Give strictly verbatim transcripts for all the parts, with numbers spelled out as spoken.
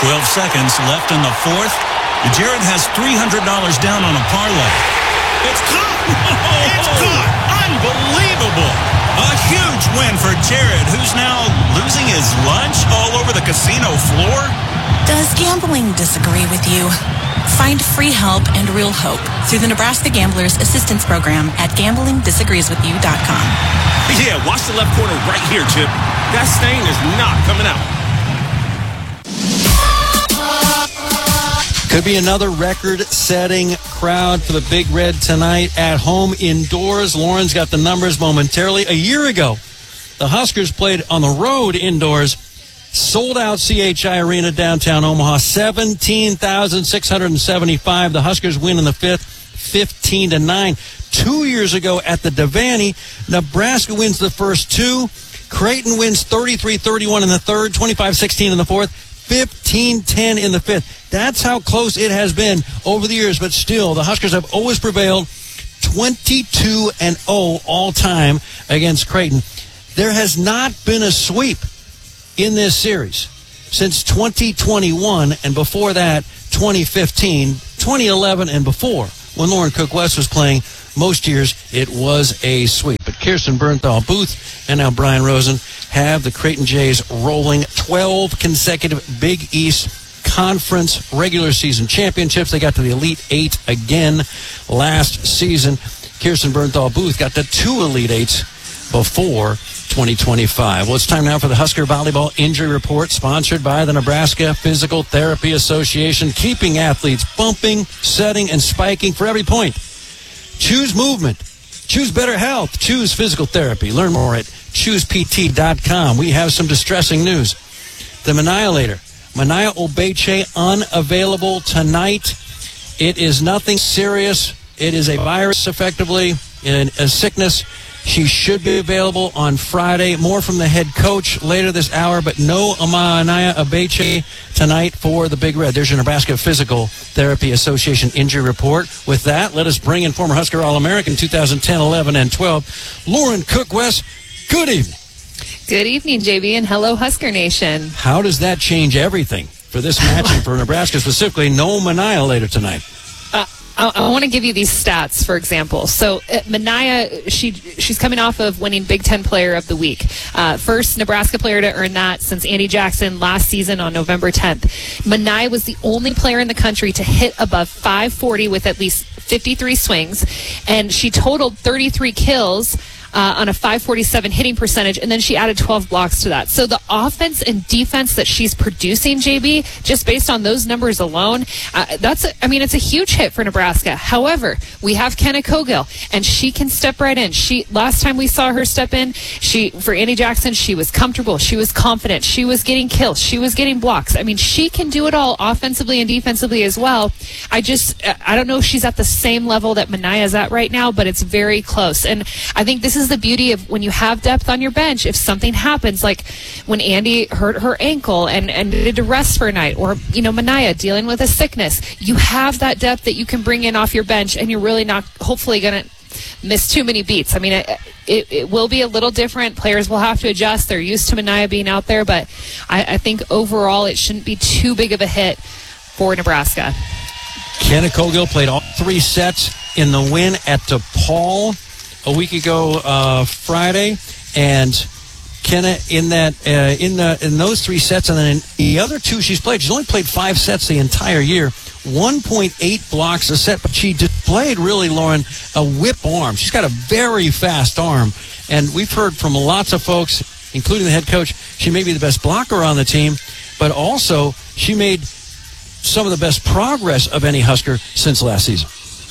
twelve seconds left in the fourth. Jared has three hundred dollars down on a parlay. It's caught! It's caught! Unbelievable! A huge win for Jared, who's now losing his lunch all over the casino floor. Does gambling disagree with you? Find free help and real hope through the Nebraska Gamblers Assistance Program at gambling disagrees with you dot com. Yeah, watch the left corner right here, Chip. That stain is not coming out. Could be another record-setting crowd for the Big Red tonight at home indoors. Lauren's got the numbers momentarily. A year ago, the Huskers played on the road indoors. Sold-out C H I Arena downtown Omaha, seventeen thousand six hundred seventy-five. The Huskers win in the fifth, fifteen to nine. Two years ago at the Devaney, Nebraska wins the first two. Creighton wins thirty-three thirty-one in the third, twenty-five sixteen in the fourth, fifteen ten in the fifth. That's how close it has been over the years, but still, the Huskers have always prevailed, twenty-two and oh all time against Creighton. There has not been a sweep in this series since twenty twenty-one, and before that, twenty fifteen, twenty eleven, and before, when Lauren Cook West was playing. Most years, it was a sweep. But Kirsten Bernthal Booth and now Brian Rosen have the Creighton Jays rolling twelve consecutive Big East Conference regular season championships. They got to the Elite Eight again last season. Kirsten Bernthal Booth got to two Elite Eights before twenty twenty-five. Well, it's time now for the Husker Volleyball Injury Report, sponsored by the Nebraska Physical Therapy Association, keeping athletes bumping, setting, and spiking for every point. Choose movement. Choose better health. Choose physical therapy. Learn more at choose P T dot com. We have some distressing news. The Maniolator, Mania Obeche, unavailable tonight. It is nothing serious. It is a virus, effectively, and a sickness. She should be available on Friday. More from the head coach later this hour, but no Mania Obeche tonight for the Big Red. There's your Nebraska Physical Therapy Association injury report. With that, let us bring in former Husker All-American two thousand ten, eleven, and twelve, Lauren Cook West. Good evening. Good evening, J B, and hello, Husker Nation. How does that change everything for this matchup for Nebraska specifically? No Maniolator tonight. Uh, I, I want to give you these stats, for example. So, uh, Mania, she she's coming off of winning Big Ten Player of the Week. Uh, first Nebraska player to earn that since Andy Jackson last season on November tenth. Mania was the only player in the country to hit above five forty with at least fifty-three swings, and she totaled thirty-three kills Uh, on a five forty-seven hitting percentage, and then she added twelve blocks to that. So the offense and defense that she's producing, J B, just based on those numbers alone, uh, that's, a, I mean, it's a huge hit for Nebraska. However, we have Kenna Cogill, and she can step right in. She last time we saw her step in, she for Andy Jackson, she was comfortable, she was confident, she was getting kills, she was getting blocks. I mean, she can do it all offensively and defensively as well. I just, I don't know if she's at the same level that Mania is at right now, but it's very close. And I think this is the beauty of when you have depth on your bench. If something happens, like when Andy hurt her ankle and, and needed to rest for a night, or, you know, Mania dealing with a sickness, you have that depth that you can bring in off your bench, and you're really not, hopefully, going to miss too many beats. I mean, it, it, it will be a little different. Players will have to adjust. They're used to Mania being out there, but I, I think overall it shouldn't be too big of a hit for Nebraska. Kenna Cogill played all three sets in the win at DePaul a week ago uh, Friday, and Kenna in that uh, in the in those three sets, and then in the other two she's played, she's only played five sets the entire year, one point eight blocks a set, but she displayed really, Lauren, a whip arm. She's got a very fast arm, and we've heard from lots of folks, including the head coach, she may be the best blocker on the team, but also she made some of the best progress of any Husker since last season.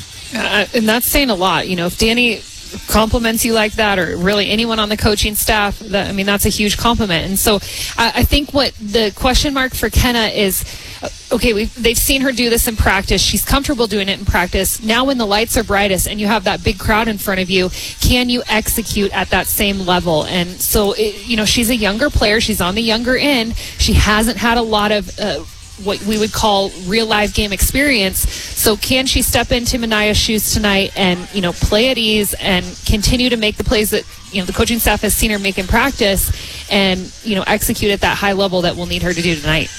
Uh, and that's saying a lot. You know, if Danny compliments you like that, or really anyone on the coaching staff, that, I mean, that's a huge compliment. And so I, I think what the question mark for Kenna is, okay, we've, they've seen her do this in practice. She's comfortable doing it in practice. Now when the lights are brightest and you have that big crowd in front of you, can you execute at that same level? And so, it, you know, she's a younger player. She's on the younger end. She hasn't had a lot of uh, what we would call real live game experience. So can she step into Mania's shoes tonight and, you know, play at ease and continue to make the plays that, you know, the coaching staff has seen her make in practice, and, you know, execute at that high level that we'll need her to do tonight?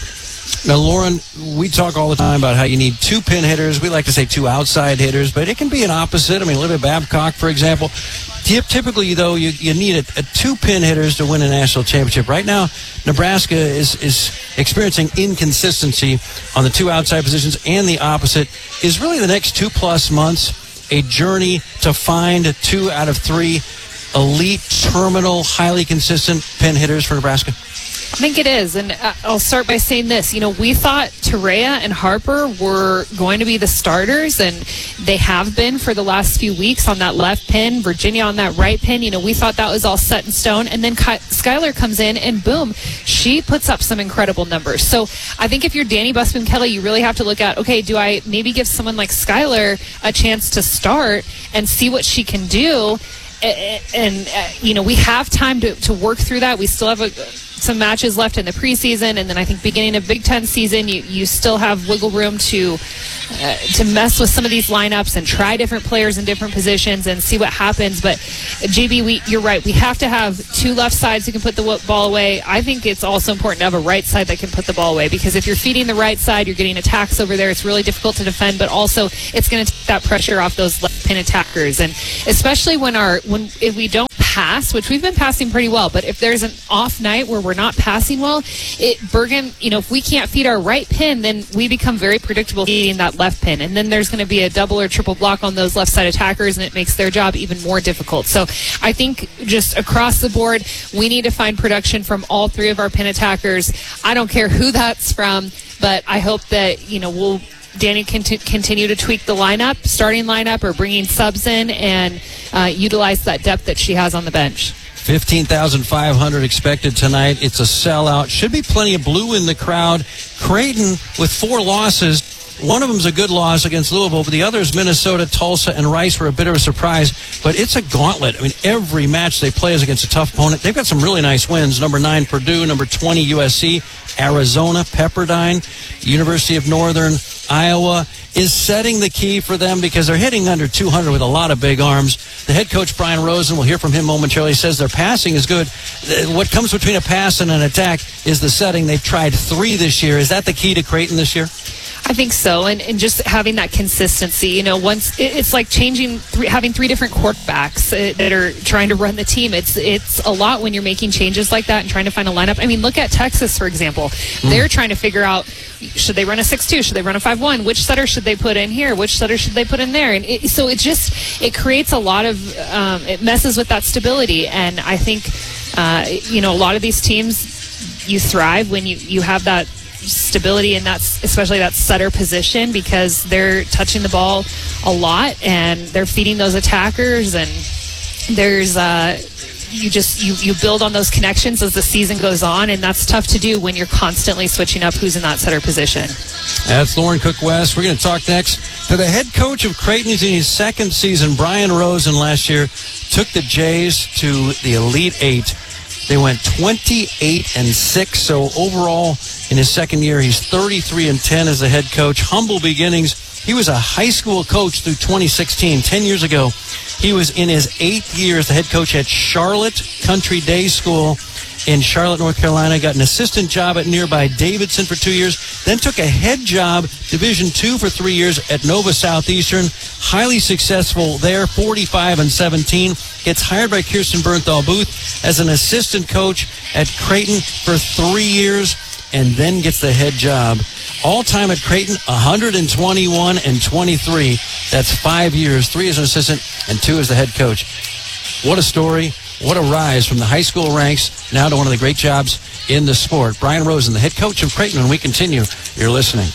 Now, Lauren, we talk all the time about how you need two pin hitters. We like to say two outside hitters, but it can be an opposite. I mean, Olivia Babcock, for example. Typically, though, you, you need a, a two pin hitters to win a national championship. Right now, Nebraska is, is experiencing inconsistency on the two outside positions, and the opposite is really the next two-plus months a journey to find two out of three elite, terminal, highly consistent pin hitters for Nebraska. I think it is, and I'll start by saying this. You know, we thought Torreya and Harper were going to be the starters, and they have been for the last few weeks on that left pin, Virginia on that right pin. You know, we thought that was all set in stone, and then Skylar comes in, and boom, she puts up some incredible numbers. So I think if you're Danny Busman-Kelly, you really have to look at, okay, do I maybe give someone like Skylar a chance to start and see what she can do? And, and uh, you know, we have time to, to work through that. We still have a some matches left in the preseason, and then I think beginning of Big Ten season, you, you still have wiggle room to uh, to mess with some of these lineups and try different players in different positions and see what happens. But J B, we, you're right. We have to have two left sides who can put the ball away. I think it's also important to have a right side that can put the ball away, because if you're feeding the right side, you're getting attacks over there. It's really difficult to defend, but also it's going to take that pressure off those left pin attackers. And especially when our when if we don't pass, which we've been passing pretty well, but if there's an off night where we're not passing well, it Bergen, you know, if we can't feed our right pin, then we become very predictable feeding that left pin, and then there's going to be a double or triple block on those left side attackers, and it makes their job even more difficult. So I think just across the board, we need to find production from all three of our pin attackers. I don't care who that's from, but I hope that, you know, we'll Danny can t- continue to tweak the lineup, starting lineup, or bringing subs in, and uh, utilize that depth that she has on the bench. fifteen thousand five hundred expected tonight. It's a sellout. Should be plenty of blue in the crowd. Creighton with four losses. One of them's a good loss against Louisville, but the others, Minnesota, Tulsa, and Rice, were a bit of a surprise. But it's a gauntlet. I mean, every match they play is against a tough opponent. They've got some really nice wins. Number nine, Purdue. Number twenty, U S C. Arizona, Pepperdine. University of Northern Iowa is setting the key for them because they're hitting under two hundred with a lot of big arms. The head coach, Brian Rosen, we'll hear from him momentarily, says their passing is good. What comes between a pass and an attack is the setting. They've tried three this year. Is that the key to Creighton this year? I think so, and, and just having that consistency. You know, once it, it's like changing, three, having three different quarterbacks uh, that are trying to run the team. It's it's a lot when you're making changes like that and trying to find a lineup. I mean, look at Texas, for example. Mm. They're trying to figure out, should they run a six two? Should they run a five one? Which setter should they put in here? Which setter should they put in there? And it, so it just, it creates a lot of, um, it messes with that stability. And I think, uh, you know, a lot of these teams, you thrive when you, you have that stability, and that's especially that setter position, because they're touching the ball a lot and they're feeding those attackers, and there's uh you just you you build on those connections as the season goes on, and that's tough to do when you're constantly switching up who's in that setter position. That's Lauren Cook West. We're going to talk next to the head coach of Creighton. He's in his second season. Brian Rosen last year took the Jays to the Elite Eight. They went twenty-eight and six, so overall in his second year, he's thirty-three and ten as the head coach. Humble beginnings. He was a high school coach through twenty sixteen. Ten years ago, he was in his eighth year as the head coach at Charlotte Country Day School in Charlotte, North Carolina. Got an assistant job at nearby Davidson for two years. Then took a head job, Division two, for three years at Nova Southeastern. Highly successful there, forty-five and seventeen. Gets hired by Kirsten Bernthal Booth as an assistant coach at Creighton for three years, and then gets the head job. All time at Creighton, one hundred twenty-one and twenty-three. That's five years, three as an assistant and two as the head coach. What a story. What a rise from the high school ranks now to one of the great jobs in the sport. Brian Rosen, the head coach of Creighton, and we continue. You're listening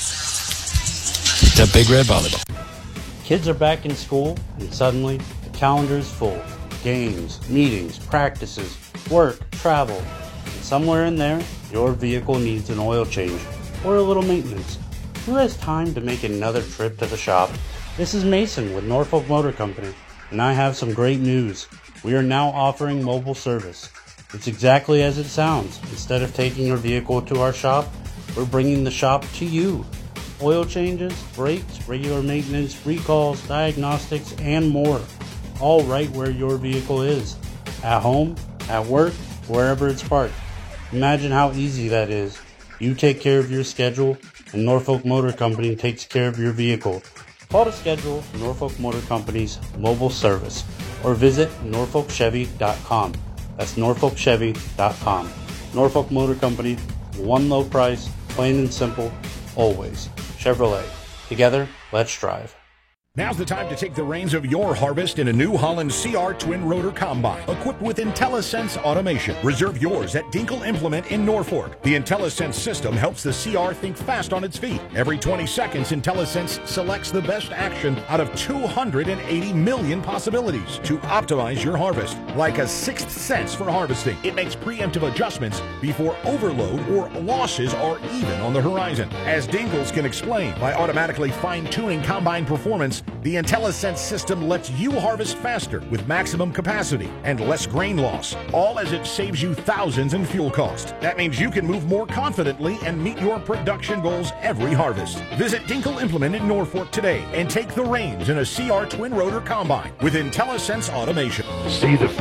to Big Red Volleyball. Kids are back in school, and suddenly the calendar is full. Games, meetings, practices, work, travel. And somewhere in there, your vehicle needs an oil change or a little maintenance. Who has time to make another trip to the shop? This is Mason with Norfolk Motor Company, and I have some great news. We are now offering mobile service. It's exactly as it sounds. Instead of taking your vehicle to our shop, we're bringing the shop to you. Oil changes, brakes, regular maintenance, recalls, diagnostics, and more. All right where your vehicle is. At home, at work, wherever it's parked. Imagine how easy that is. You take care of your schedule, and Norfolk Motor Company takes care of your vehicle. Call to schedule Norfolk Motor Company's mobile service or visit norfolk chevy dot com. That's norfolk chevy dot com. Norfolk Motor Company, one low price, plain and simple, always. Chevrolet. Together, let's drive. Now's the time to take the reins of your harvest in a New Holland C R Twin Rotor Combine, equipped with IntelliSense automation. Reserve yours at Dinkle Implement in Norfolk. The IntelliSense system helps the C R think fast on its feet. Every twenty seconds, IntelliSense selects the best action out of two hundred eighty million possibilities to optimize your harvest. Like a sixth sense for harvesting, it makes preemptive adjustments before overload or losses are even on the horizon. As Dinkles can explain, by automatically fine-tuning combine performance, the IntelliSense system lets you harvest faster with maximum capacity and less grain loss, all as it saves you thousands in fuel cost. That means you can move more confidently and meet your production goals every harvest. Visit Dinkle Implement in Norfolk today and take the reins in a C R Twin Rotor Combine with IntelliSense automation. See the